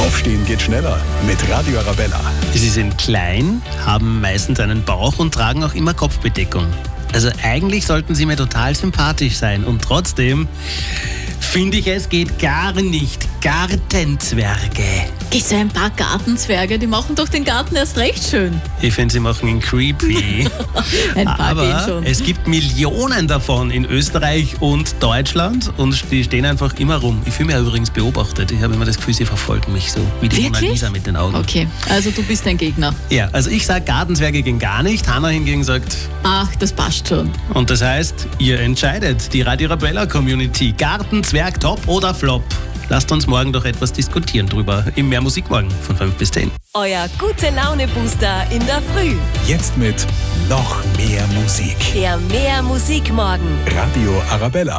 Aufstehen geht schneller mit Radio Arabella. Sie sind klein, haben meistens einen Bauch und tragen auch immer Kopfbedeckung. Also eigentlich sollten sie mir total sympathisch sein und trotzdem finde ich, es geht gar nicht. Gartenzwerge. So ein paar Gartenzwerge, die machen doch den Garten erst recht schön. Ich finde, sie machen ihn creepy. Ein paar gehen Aber schon. es gibt Millionen davon in Österreich und Deutschland und die stehen einfach immer rum. Ich fühle mich ja übrigens beobachtet. Ich habe immer das Gefühl, sie verfolgen mich so, wie die Mona Wirklich? Lisa mit den Augen. Okay, also du bist ein Gegner. Ja, also ich sage, Gartenzwerge gehen gar nicht. Hanna hingegen sagt, Ach, das passt schon. und das heißt, ihr entscheidet, die Radio Arabella Community. Gartenzwerg top oder flop? Lasst uns morgen doch etwas diskutieren drüber. Im Mehr Musik morgen von 5 bis 10. Euer Gute-Laune-Booster in der Früh. Jetzt mit noch mehr Musik. Der Mehr Musik morgen. Radio Arabella.